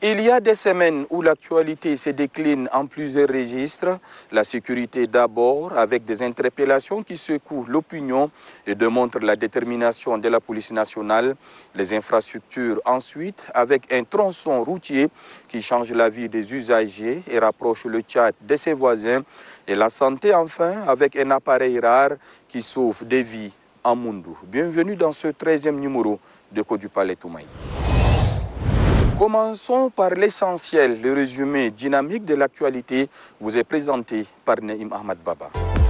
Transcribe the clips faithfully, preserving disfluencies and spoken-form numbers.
Il y a des semaines où l'actualité se décline en plusieurs registres. La sécurité d'abord, avec des interpellations qui secouent l'opinion et démontrent la détermination de la police nationale. Les infrastructures ensuite, avec un tronçon routier qui change la vie des usagers et rapproche le Tchad de ses voisins. Et la santé enfin, avec un appareil rare qui sauve des vies en Moundou. Bienvenue dans ce treizième numéro de Code du Palais Toumaï. Commençons par l'essentiel. Le résumé dynamique de l'actualité vous est présenté par Naïm Ahmad Baba.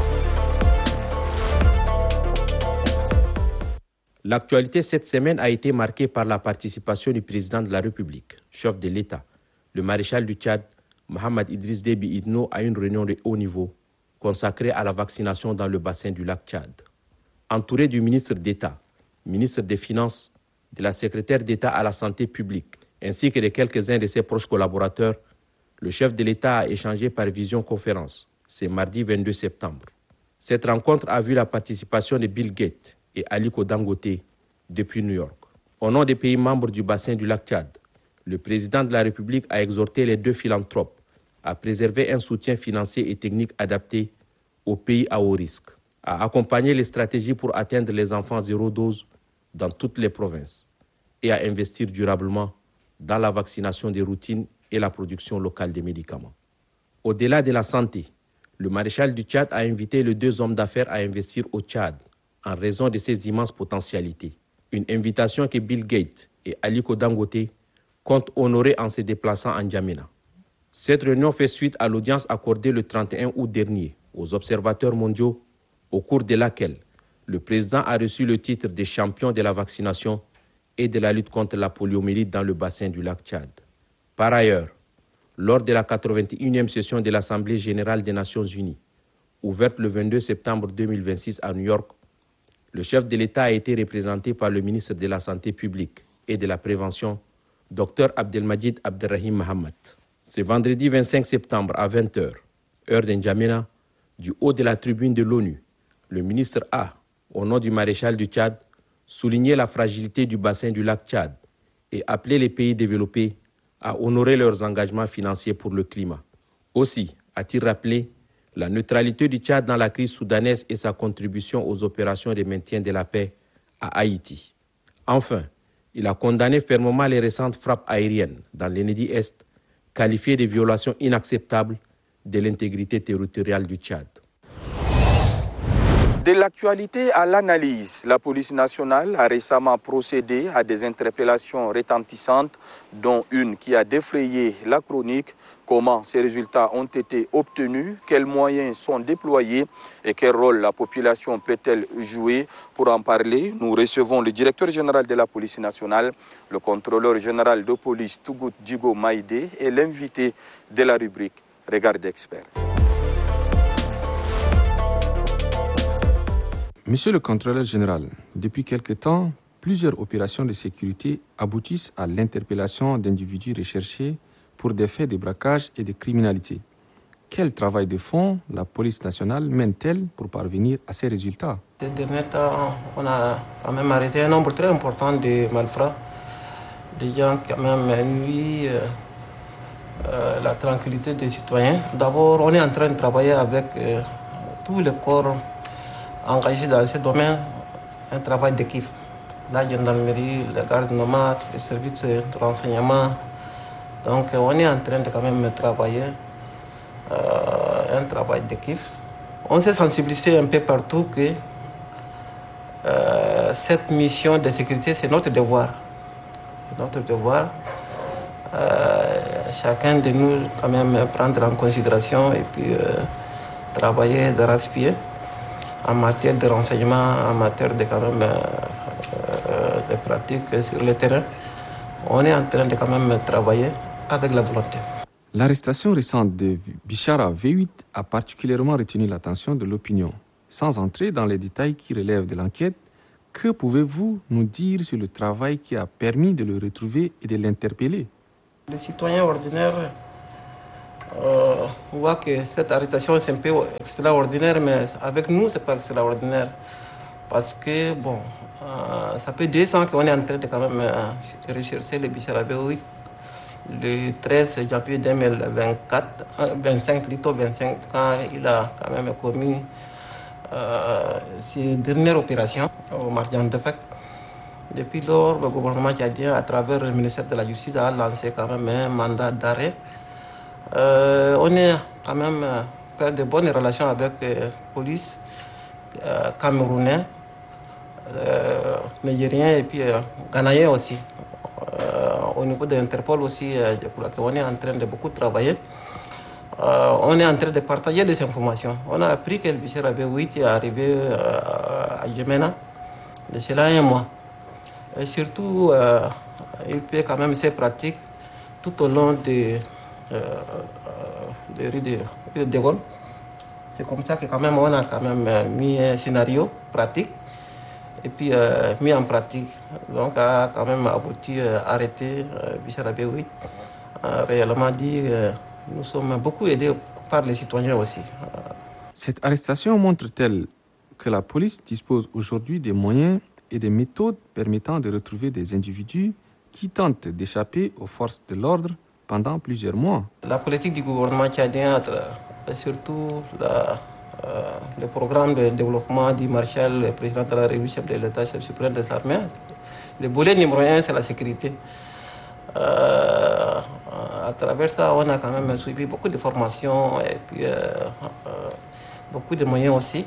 L'actualité cette semaine a été marquée par la participation du président de la République, chef de l'État, le maréchal du Tchad, Mohamed Idriss Déby Itno, à une réunion de haut niveau consacrée à la vaccination dans le bassin du lac Tchad. Entouré du ministre d'État, ministre des Finances, de la secrétaire d'État à la santé publique, ainsi que de quelques-uns de ses proches collaborateurs, le chef de l'État a échangé par visioconférence, ce mardi vingt-deux septembre. Cette rencontre a vu la participation de Bill Gates et Aliko Dangote depuis New York. Au nom des pays membres du bassin du lac Tchad, le président de la République a exhorté les deux philanthropes à préserver un soutien financier et technique adapté aux pays à haut risque, à accompagner les stratégies pour atteindre les enfants zéro dose dans toutes les provinces et à investir durablement dans la vaccination des routines et la production locale des médicaments. Au-delà de la santé, le maréchal du Tchad a invité les deux hommes d'affaires à investir au Tchad en raison de ses immenses potentialités. Une invitation que Bill Gates et Aliko Dangote comptent honorer en se déplaçant en N'Djamena. Cette réunion fait suite à l'audience accordée le trente et un août dernier aux observateurs mondiaux, au cours de laquelle le président a reçu le titre de champion de la vaccination et de la lutte contre la poliomyélite dans le bassin du lac Tchad. Par ailleurs, lors de la quatre-vingt-et-unième session de l'Assemblée générale des Nations unies, ouverte le vingt-deux septembre deux mille vingt-six à New York, le chef de l'État a été représenté par le ministre de la Santé publique et de la Prévention, Dr Abdelmadjid Abderrahim Mohamed. Ce vendredi vingt-cinq septembre à vingt heures, heure de N'Djamena, du haut de la tribune de l'ONU, le ministre a, au nom du maréchal du Tchad, souligné la fragilité du bassin du lac Tchad et appelé les pays développés à honorer leurs engagements financiers pour le climat. Aussi, a-t-il rappelé la neutralité du Tchad dans la crise soudanaise et sa contribution aux opérations de maintien de la paix à Haïti. Enfin, il a condamné fermement les récentes frappes aériennes dans l'Ennedi-Est, qualifiées de violations inacceptables de l'intégrité territoriale du Tchad. De l'actualité à l'analyse, la police nationale a récemment procédé à des interpellations retentissantes, dont une qui a défrayé la chronique. Comment ces résultats ont été obtenus, quels moyens sont déployés et quel rôle la population peut-elle jouer? Pour en parler, nous recevons le directeur général de la police nationale, le contrôleur général de police Tougout Djigo Maïdé et l'invité de la rubrique Regard d'expert. Monsieur le contrôleur général, depuis quelque temps, plusieurs opérations de sécurité aboutissent à l'interpellation d'individus recherchés pour des faits de braquage et de criminalité. Quel travail de fond la police nationale mène-t-elle pour parvenir à ces résultats? Ces derniers temps, on a quand même arrêté un nombre très important de malfrats, des gens qui ont même nuit euh, euh, la tranquillité des citoyens. D'abord, on est en train de travailler avec euh, tous les corps engagés dans ce domaine, un travail d'équipe. La gendarmerie, les gardes nomades, les services de renseignement. Donc on est en train de quand même travailler euh, un travail d'équipe. On s'est sensibilisé un peu partout que euh, cette mission de sécurité, c'est notre devoir. C'est notre devoir. Euh, chacun de nous quand même prendre en considération et puis euh, travailler d'arrache-pied en matière de renseignement, en matière de quand même euh, de pratiques sur le terrain. On est en train de quand même travailler avec la volonté. L'arrestation récente de Bichara V huit a particulièrement retenu l'attention de l'opinion. Sans entrer dans les détails qui relèvent de l'enquête, que pouvez-vous nous dire sur le travail qui a permis de le retrouver et de l'interpeller? Les citoyens ordinaires euh, voient que cette arrestation est un peu extraordinaire, mais avec nous, ce n'est pas extraordinaire. Parce que, bon, euh, ça fait deux ans qu'on est en train de quand même euh, rechercher les Bichara V huit. le treize janvier deux mille vingt-quatre, vingt-cinq plutôt vingt-cinq, quand il a quand même commis euh, ses dernières opérations au Marjan Defek. Depuis lors, le gouvernement tchadien, à travers le ministère de la Justice, a lancé quand même un mandat d'arrêt. Euh, on est quand même fait de bonnes relations avec la euh, police euh, camerounais, euh, nigérien et puis euh, ghanéen aussi. Euh, au niveau de l'Interpol aussi, euh, je crois qu'on est en train de beaucoup travailler. Euh, on est en train de partager des informations. On a appris que le Bichir Abéouit est arrivé euh, à Djamena de cela un mois. Et surtout, euh, il fait quand même ses pratiques tout au long de, euh, de rue de, de, de Gaulle. C'est comme ça que quand même on a quand même mis un scénario pratique et puis euh, mis en pratique. Donc a quand même abouti à arrêter euh, Bichir Abéouit. A réellement dit que nous sommes beaucoup aidés par les citoyens aussi. Cette arrestation montre-t-elle que la police dispose aujourd'hui des moyens et des méthodes permettant de retrouver des individus qui tentent d'échapper aux forces de l'ordre pendant plusieurs mois? La politique du gouvernement tchadien, surtout la, euh, le programme de développement du maréchal, le président de la République, chef de l'État, chef suprême des armées, le volet numéro un, c'est la sécurité. Euh, à travers ça, on a quand même suivi beaucoup de formations et puis euh, euh, beaucoup de moyens aussi.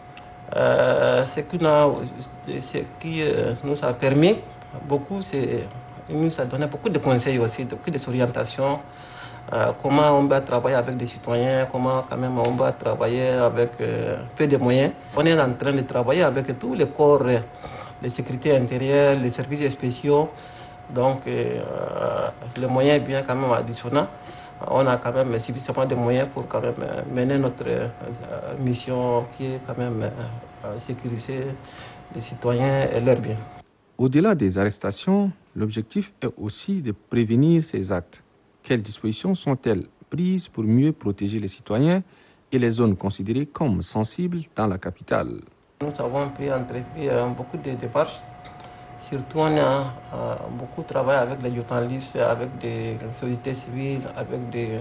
Euh, ce qui, a, ce qui euh, nous a permis beaucoup, c'est, il nous a donné beaucoup de conseils aussi, beaucoup d'orientations, euh, comment on va travailler avec des citoyens, comment quand même on va travailler avec euh, peu de moyens. On est en train de travailler avec tous les corps de sécurité intérieure, les services spéciaux, donc euh, les moyens bien quand même additionnels. On a quand même suffisamment de moyens pour quand même mener notre euh, mission qui est quand même euh, sécuriser les citoyens et leurs biens. Au-delà des arrestations, l'objectif est aussi de prévenir ces actes. Quelles dispositions sont-elles prises pour mieux protéger les citoyens et les zones considérées comme sensibles dans la capitale? Nous avons pris entrepris euh, beaucoup de démarches. Surtout, on a euh, beaucoup travaillé avec les journalistes, avec des sociétés civiles, avec des,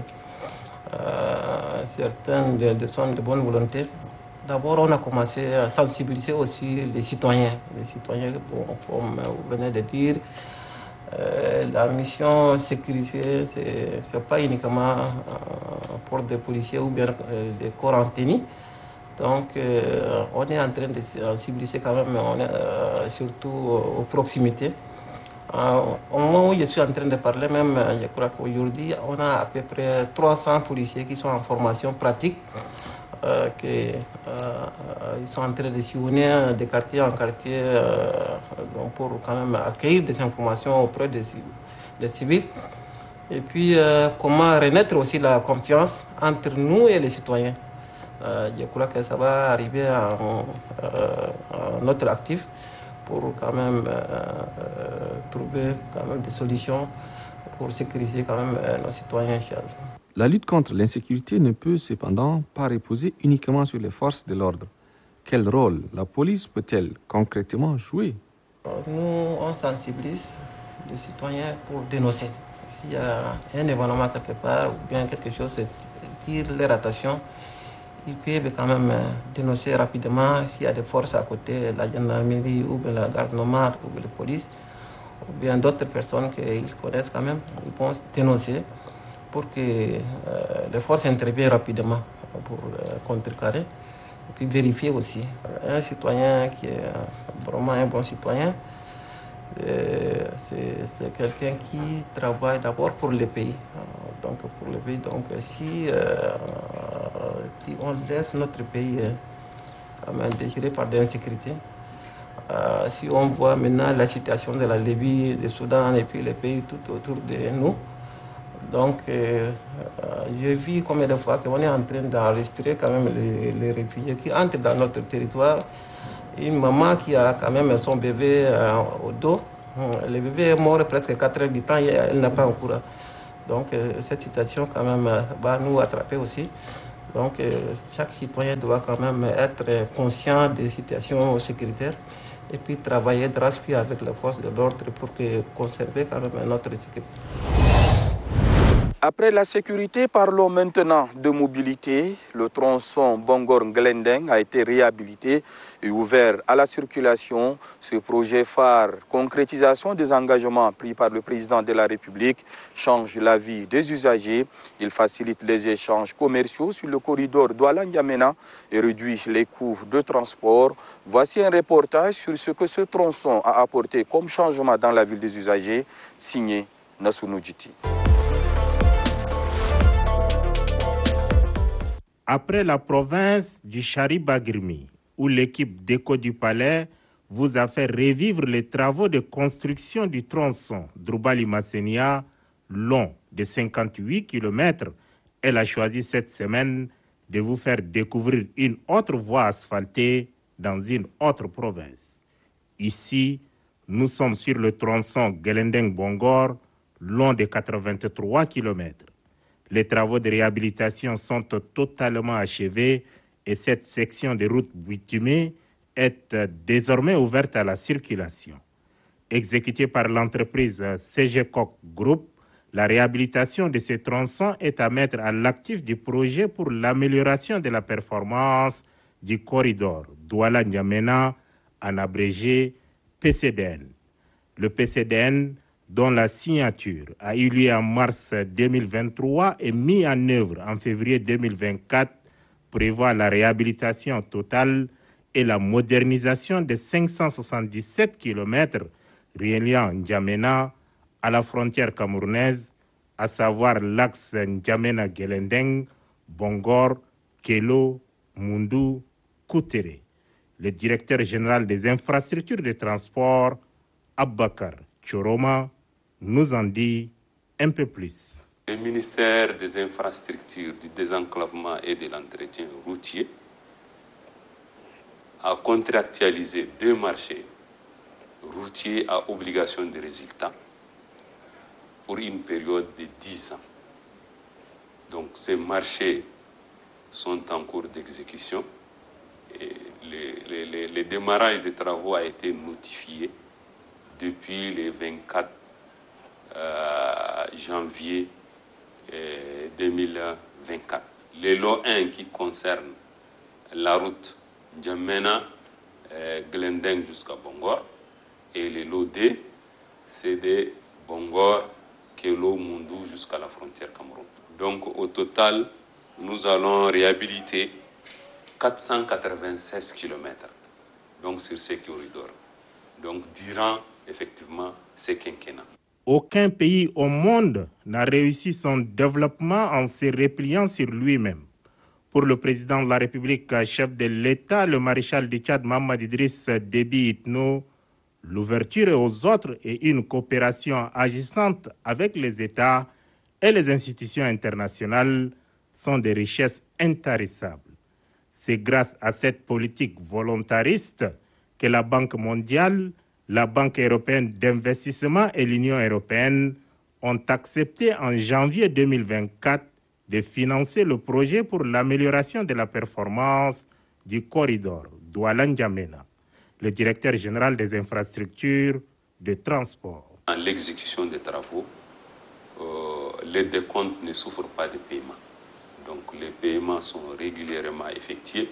euh, certaines de, de zones de bonne volonté. D'abord, on a commencé à sensibiliser aussi les citoyens. Les citoyens, bon, comme vous venez de dire, euh, la mission sécurisée, ce n'est pas uniquement euh, pour des policiers ou bien euh, des corps en tenue. Donc, euh, on est en train de sensibiliser quand même, on est, euh, surtout aux, aux proximités. Euh, au moment où je suis en train de parler, même, je crois qu'aujourd'hui, on a à peu près trois cents policiers qui sont en formation pratique, euh, qui euh, ils sont en train de sillonner de quartier en quartier euh, pour quand même accueillir des informations auprès des, des civils. Et puis, euh, comment renaître aussi la confiance entre nous et les citoyens. Euh, je crois que ça va arriver à, euh, à notre actif pour quand même euh, euh, trouver quand même des solutions pour sécuriser quand même euh, nos citoyens. La lutte contre l'insécurité ne peut cependant pas reposer uniquement sur les forces de l'ordre. Quel rôle la police peut-elle concrètement jouer? Nous, on sensibilise les citoyens pour dénoncer. S'il y a un événement quelque part ou bien quelque chose qui attire leur attention, ils peuvent quand même dénoncer rapidement s'il y a des forces à côté, la gendarmerie ou bien la garde nomade ou bien la police, ou bien d'autres personnes qu'ils connaissent quand même, ils vont dénoncer pour que euh, les forces interviennent rapidement pour euh, contrecarrer et puis vérifier aussi. Un citoyen qui est vraiment un bon citoyen, euh, c'est, c'est quelqu'un qui travaille d'abord pour le pays. Donc pour le pays, donc si, euh, si on laisse notre pays euh, dégiré par l'insécurité, euh, si on voit maintenant la situation de la Libye, du Soudan et puis les pays tout autour de nous, donc euh, j'ai vu combien de fois qu'on est en train d'enregistrer quand même les, les réfugiés qui entrent dans notre territoire. Une maman qui a quand même son bébé euh, au dos, le bébé est mort presque quatre heures du temps et elle n'a pas encore. Donc euh, cette situation quand même euh, va nous attraper aussi. Donc euh, chaque citoyen doit quand même être conscient des situations sécuritaires et puis travailler de avec les forces de l'ordre pour que, conserver quand même notre sécurité. Après la sécurité, parlons maintenant de mobilité. Le tronçon Bongor-Nglendeng a été réhabilité et ouvert à la circulation. Ce projet phare, concrétisation des engagements pris par le président de la République, change la vie des usagers. Il facilite les échanges commerciaux sur le corridor Douala-N'Djamena et réduit les coûts de transport. Voici un reportage sur ce que ce tronçon a apporté comme changement dans la ville des usagers, signé Nassounou Djiti. Après la province du Chari-Bagirmi, où l'équipe d'Éco du Palais vous a fait revivre les travaux de construction du tronçon Droubali-Massenia, long de cinquante-huit kilomètres, elle a choisi cette semaine de vous faire découvrir une autre voie asphaltée dans une autre province. Ici, nous sommes sur le tronçon Nglendeng-Bongor, long de quatre-vingt-trois kilomètres. Les travaux de réhabilitation sont totalement achevés et cette section de route bitumée est désormais ouverte à la circulation. Exécutée par l'entreprise C G Coq Group, la réhabilitation de ce tronçon est à mettre à l'actif du projet pour l'amélioration de la performance du corridor Douala-N'Djamena, en abrégé P C D N. Le P C D N, dont la signature a eu lieu en mars deux mille vingt-trois et mis en œuvre en février deux mille vingt-quatre, prévoit la réhabilitation totale et la modernisation de cinq cent soixante-dix-sept kilomètres reliant N'Djamena à la frontière camerounaise, à savoir l'axe N'Djamena-Nglendeng, Bongor, Kelo, Mundu, Koutere. Le directeur général des infrastructures de transport, Abakar Choroma, nous en dit un peu plus. Le ministère des Infrastructures, du Désenclavement et de l'Entretien routier a contractualisé deux marchés routiers à obligation de résultat pour une période de dix ans. Donc ces marchés sont en cours d'exécution et le, le, le, le démarrage des travaux a été notifié depuis le vingt-quatre euh, janvier euh, deux mille vingt-quatre. Le lot un qui concerne la route N'Djamena, euh, Nglendeng jusqu'à Bongor, et le lot deux, c'est de Bongor, Kelo, Mundu jusqu'à la frontière Cameroun. Donc au total, nous allons réhabiliter quatre cent quatre-vingt-seize kilomètres donc, sur ces corridors. Donc durant effectivement ces quinquennats. Aucun pays au monde n'a réussi son développement en se repliant sur lui-même. Pour le président de la République, chef de l'État, le maréchal du Tchad, Mohamed Idriss Déby Itno, l'ouverture aux autres et une coopération agissante avec les États et les institutions internationales sont des richesses intarissables. C'est grâce à cette politique volontariste que la Banque mondiale, la Banque européenne d'investissement et l'Union européenne ont accepté en janvier deux mille vingt-quatre de financer le projet pour l'amélioration de la performance du corridor Douala-N'Djamena. Le directeur général des infrastructures de transport. En l'exécution des travaux, euh, les décomptes ne souffrent pas de paiement. Donc les paiements sont régulièrement effectués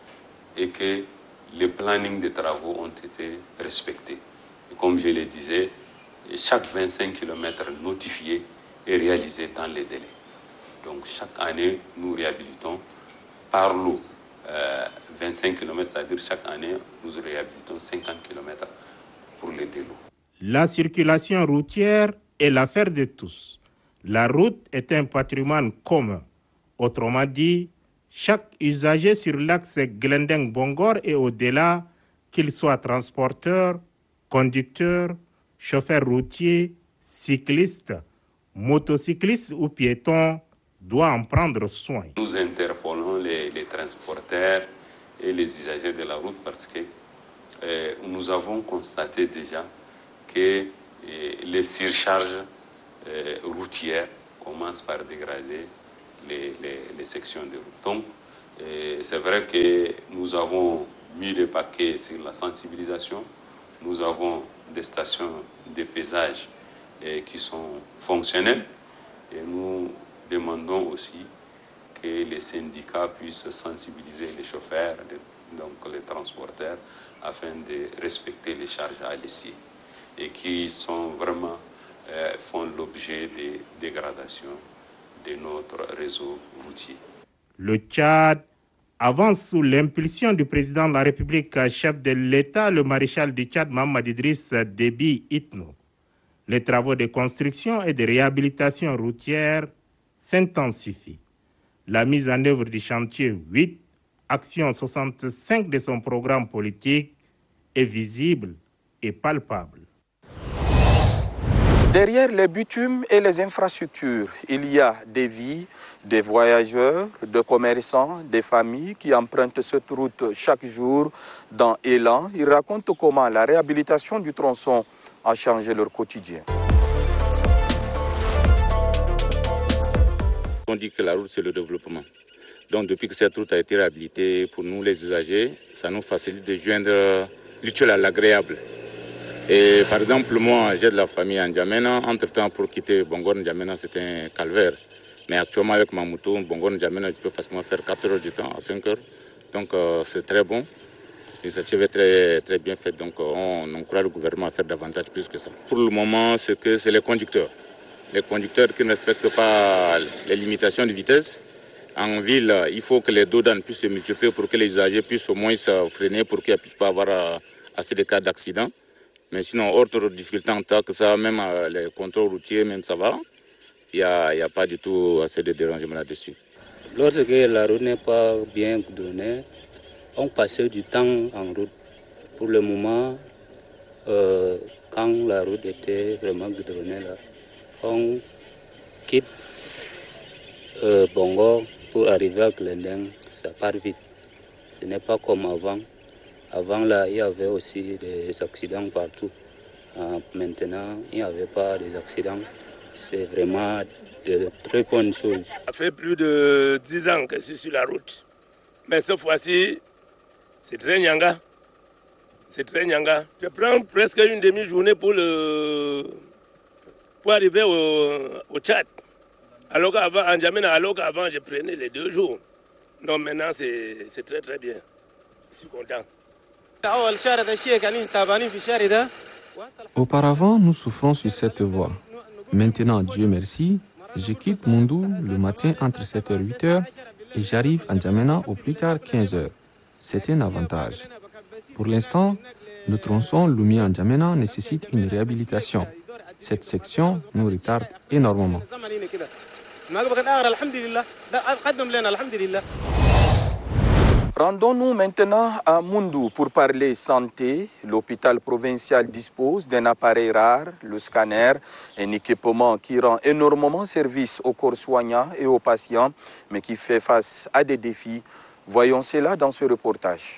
et que les plannings des travaux ont été respectés. Et comme je le disais, chaque vingt-cinq kilomètres notifiés est réalisé dans les délais. Donc chaque année, nous réhabilitons par l'eau euh, vingt-cinq kilomètres, c'est-à-dire chaque année, nous réhabilitons cinquante kilomètres pour les délots. La circulation routière est l'affaire de tous. La route est un patrimoine commun. Autrement dit, chaque usager sur l'axe Nglendeng-Bongor et au-delà, qu'il soit transporteur, conducteur, chauffeur routier, cycliste, motocycliste ou piéton, doit en prendre soin. Nous interpellons les, les transporteurs et les usagers de la route parce que euh, nous avons constaté déjà que euh, les surcharges euh, routières commencent par dégrader les, les, les sections de route. Donc, euh, c'est vrai que nous avons mis des paquets sur la sensibilisation. Nous avons des stations de pesage euh, qui sont fonctionnelles et nous demandons aussi que les syndicats puissent sensibiliser les chauffeurs, donc les transporteurs, afin de respecter les charges à l'essier et qui sont vraiment euh, font l'objet de dégradations de notre réseau routier. Le Tchad avance sous l'impulsion du président de la République, chef de l'État, le maréchal du Tchad, Mohamed Idriss Déby Itno. Les travaux de construction et de réhabilitation routière s'intensifient. La mise en œuvre du chantier huit, action soixante-cinq de son programme politique, est visible et palpable. Derrière les bitumes et les infrastructures, il y a des vies, des voyageurs, des commerçants, des familles qui empruntent cette route chaque jour. Dans Élan, ils racontent comment la réhabilitation du tronçon a changé leur quotidien. On dit que la route, c'est le développement. Donc depuis que cette route a été réhabilitée, pour nous les usagers, ça nous facilite de joindre l'utile à l'agréable. Et par exemple, moi, j'ai de la famille à N'Djamena. Entre-temps, pour quitter Bongor N'Djamena, c'était un calvaire. Mais actuellement, avec ma moto, Bongor N'Djamena, je peux facilement faire quatre heures du temps à cinq heures. Donc, euh, c'est très bon. L'initiative est très, très bien faite. Donc, on, on encourage le gouvernement à faire davantage plus que ça. Pour le moment, c'est que c'est les conducteurs. Les conducteurs qui ne respectent pas les limitations de vitesse. En ville, il faut que les dodanes puissent se multiplier pour que les usagers puissent au moins se freiner pour qu'il ne puisse pas avoir assez de cas d'accident. Mais sinon, autre difficulté en tant que ça, même euh, les contrôles routiers, même ça va. Il n'y a, a pas du tout assez de dérangement là-dessus. Lorsque la route n'est pas bien goudronnée, on passait du temps en route. Pour le moment, euh, quand la route était vraiment goudronnée, là, on quitte euh, Bongo pour arriver à Glendeng, ça part vite. Ce n'est pas comme avant. Avant, là, il y avait aussi des accidents partout. Euh, maintenant, il n'y avait pas des accidents. C'est vraiment de très bonnes choses. Ça fait plus de dix ans que je suis sur la route. Mais cette fois-ci, c'est très nyanga. C'est très nyanga. Je prends presque une demi-journée pour, le... pour arriver au, au Tchad. Alors qu'avant, en N'Djamena, alors qu'avant, je prenais les deux jours. Non, maintenant, c'est, c'est très très bien. Je suis content. Auparavant, nous souffrons sur cette voie. Maintenant, Dieu merci, je quitte Moundou le matin entre sept heures et huit heures et j'arrive à N'Djamena au plus tard quinze heures. C'est un avantage. Pour l'instant, le tronçon Lomé-N'Djamena nécessite une réhabilitation. Cette section nous retarde énormément. Rendons-nous maintenant à Moundou pour parler santé. L'hôpital provincial dispose d'un appareil rare, le scanner, un équipement qui rend énormément service aux corps soignants et aux patients, mais qui fait face à des défis. Voyons cela dans ce reportage.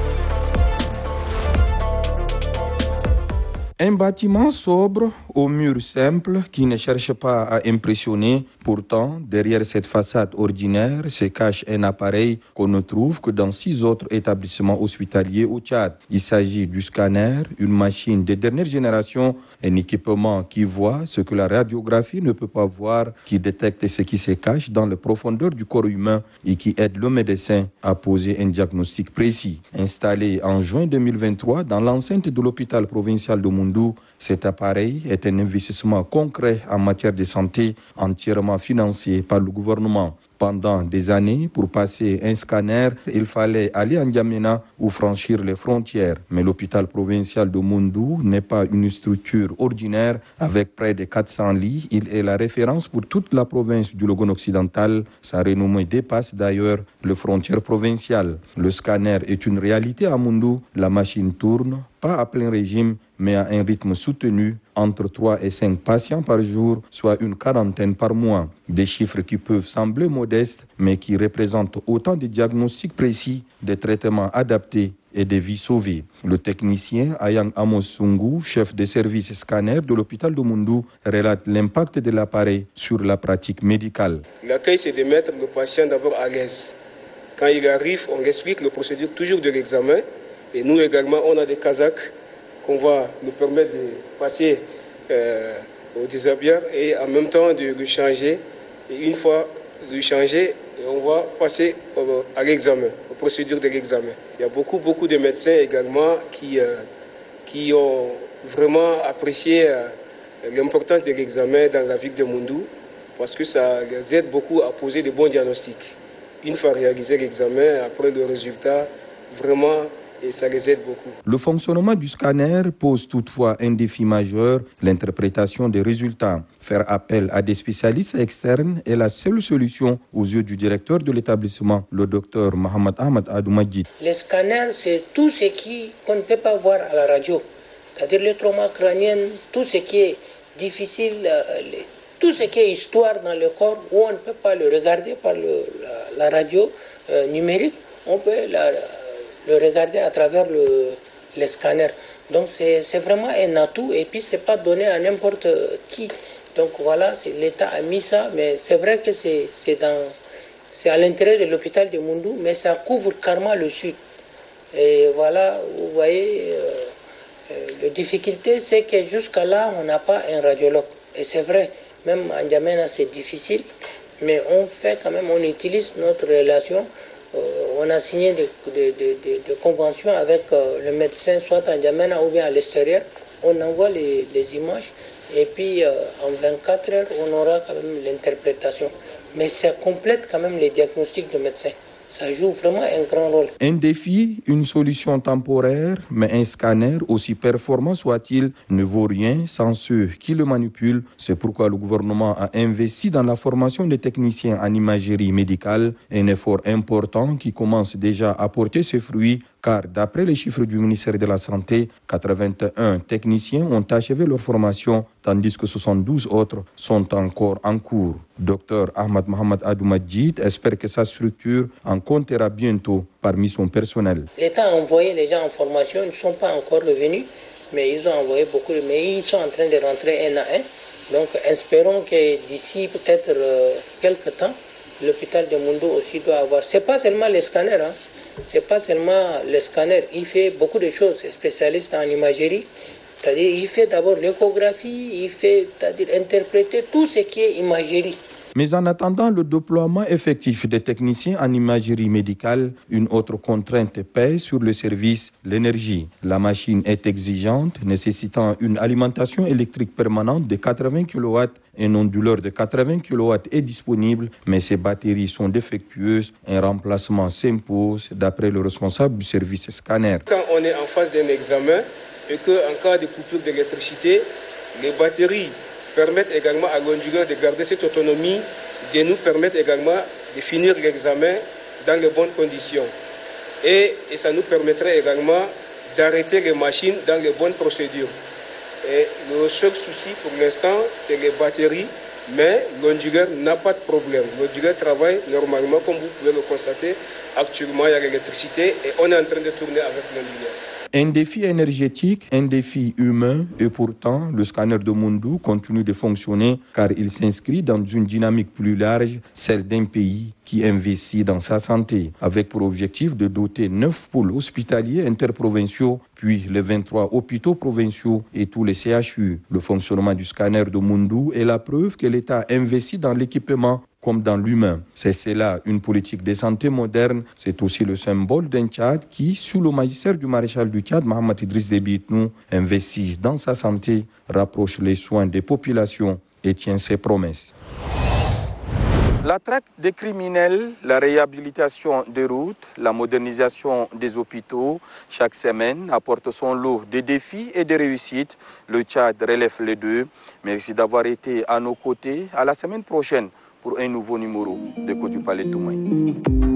Un bâtiment sobre, aux murs simples, qui ne cherche pas à impressionner. Pourtant, derrière cette façade ordinaire se cache un appareil qu'on ne trouve que dans six autres établissements hospitaliers au Tchad. Il s'agit du scanner, une machine de dernière génération, un équipement qui voit ce que la radiographie ne peut pas voir, qui détecte ce qui se cache dans les profondeurs du corps humain et qui aide le médecin à poser un diagnostic précis. Installé en juin deux mille vingt-trois dans l'enceinte de l'hôpital provincial de Moundou, cet appareil est un investissement concret en matière de santé, entièrement financé par le gouvernement. Pendant des années, pour passer un scanner, il fallait aller à N'Djamena ou franchir les frontières. Mais l'hôpital provincial de Moundou n'est pas une structure ordinaire. Avec près de quatre cents lits, il est la référence pour toute la province du Logone occidental. Sa renommée dépasse d'ailleurs les frontières provinciales. Le scanner est une réalité à Moundou. La machine tourne, pas à plein régime, mais à un rythme soutenu, entre trois et cinq patients par jour, soit une quarantaine par mois. Des chiffres qui peuvent sembler modestes, mais qui représentent autant de diagnostics précis, de traitements adaptés et des vies sauvées. Le technicien Ayang Amos Sungu, chef de service scanner de l'hôpital de Moundou, relate l'impact de l'appareil sur la pratique médicale. L'accueil, c'est de mettre le patient d'abord à l'aise. Quand il arrive, on explique la procédure toujours de l'examen. Et nous également, on a des Kazakhs qu'on va nous permettre de passer euh, au déshabilleur et en même temps de le changer Et une fois changé, on va passer à l'examen, aux procédures de l'examen. Il y a beaucoup, beaucoup de médecins également qui, euh, qui ont vraiment apprécié euh, l'importance de l'examen dans la ville de Moundou parce que ça les aide beaucoup à poser de bons diagnostics. Une fois réalisé l'examen, après le résultat, vraiment, et ça les aide beaucoup. Le fonctionnement du scanner pose toutefois un défi majeur, l'interprétation des résultats. Faire appel à des spécialistes externes est la seule solution aux yeux du directeur de l'établissement, le docteur Mohamed Ahmed Adoumadjid. Les scanners, c'est tout ce qui, qu'on ne peut pas voir à la radio. C'est-à-dire les traumas crâniens, tout ce qui est difficile, euh, les, tout ce qui est histoire dans le corps, où on ne peut pas le regarder par le, la, la radio euh, numérique, on peut la, le regarder à travers le, les scanners. Donc c'est, c'est vraiment un atout et puis c'est pas donné à n'importe qui. Donc voilà, c'est, l'État a mis ça, mais c'est vrai que c'est, c'est, dans, c'est à l'intérieur de l'hôpital de Moundou, mais ça couvre carrément le sud. Et voilà, vous voyez, euh, euh, la difficulté c'est que jusqu'à là, on n'a pas un radiologue. Et c'est vrai, même en N'Djamena c'est difficile, mais on fait quand même, on utilise notre relation. Euh, on a signé des, des, des, des conventions avec euh, le médecin, soit en N'Djamena ou bien à l'extérieur. On envoie les, les images et puis euh, en vingt-quatre heures, on aura quand même l'interprétation. Mais ça complète quand même les diagnostics de médecins. Ça joue vraiment un grand rôle. Un défi, une solution temporaire, mais un scanner, aussi performant soit-il, ne vaut rien sans ceux qui le manipulent. C'est pourquoi le gouvernement a investi dans la formation des techniciens en imagerie médicale, un effort important qui commence déjà à porter ses fruits, car d'après les chiffres du ministère de la Santé, quatre-vingt-un techniciens ont achevé leur formation, tandis que soixante-douze autres sont encore en cours. Docteur Ahmed Mohamed Adoumadjid espère que sa structure en comptera bientôt parmi son personnel. L'État a envoyé les gens en formation, ils ne sont pas encore revenus, mais ils ont envoyé beaucoup, mais ils sont en train de rentrer un à un. Donc espérons que d'ici peut-être euh, quelques temps, l'hôpital de Moundou aussi doit avoir. C'est pas seulement les scanners, hein. C'est pas seulement les scanners. Il fait beaucoup de choses, spécialiste en imagerie. C'est-à-dire, il fait d'abord l'échographie, il fait, c'est-à-dire interpréter tout ce qui est imagerie. Mais en attendant le déploiement effectif des techniciens en imagerie médicale, une autre contrainte pèse sur le service, l'énergie. La machine est exigeante, nécessitant une alimentation électrique permanente de quatre-vingts kilowatts. Un onduleur de quatre-vingts kilowatts est disponible, mais ces batteries sont défectueuses. Un remplacement s'impose, d'après le responsable du service scanner. Quand on est en phase d'un examen et qu'en cas de coupure d'électricité, les batteries permettent également à l'onduleur de garder cette autonomie, de nous permettre également de finir l'examen dans les bonnes conditions. Et, et ça nous permettrait également d'arrêter les machines dans les bonnes procédures. Et le seul souci pour l'instant, c'est les batteries, mais l'onduleur n'a pas de problème. L'onduleur travaille normalement, comme vous pouvez le constater. Actuellement, il y a l'électricité et on est en train de tourner avec l'onduleur. Un défi énergétique, un défi humain, et pourtant, le scanner de Moundou continue de fonctionner car il s'inscrit dans une dynamique plus large, celle d'un pays qui investit dans sa santé, avec pour objectif de doter neuf pôles hospitaliers interprovinciaux, puis les vingt-trois hôpitaux provinciaux et tous les C H U. Le fonctionnement du scanner de Moundou est la preuve que l'État investit dans l'équipement comme dans l'humain. C'est cela, une politique de santé moderne. C'est aussi le symbole d'un Tchad qui, sous le magistère du maréchal du Tchad, Mohamed Idriss Déby Itnou, investit dans sa santé, rapproche les soins des populations et tient ses promesses. La traque des criminels, la réhabilitation des routes, la modernisation des hôpitaux, chaque semaine apporte son lot de défis et de réussites. Le Tchad relève les deux. Merci d'avoir été à nos côtés. À la semaine prochaine pour un nouveau numéro de Côte du Palais Toumaï.